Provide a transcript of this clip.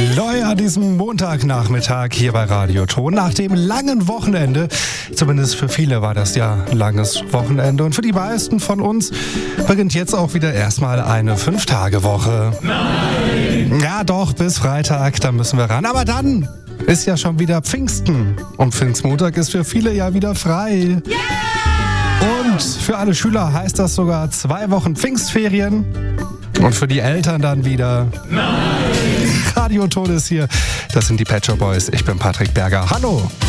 Loi an diesem Montagnachmittag hier bei Radio Ton. Nach dem langen Wochenende, zumindest für viele war das ja ein langes Wochenende. Und für die meisten von uns beginnt jetzt auch wieder erstmal eine 5-Tage-Woche. Nein! Ja doch, bis Freitag, da müssen wir ran. Aber dann ist ja schon wieder Pfingsten. Und Pfingstmontag ist für viele ja wieder frei. Yeah! Und für alle Schüler heißt das sogar 2 Wochen Pfingstferien. Und für die Eltern dann wieder... Nein! Radio Ton ist hier. Das sind die Pet Shop Boys. Ich bin Patrick Berger. Hallo!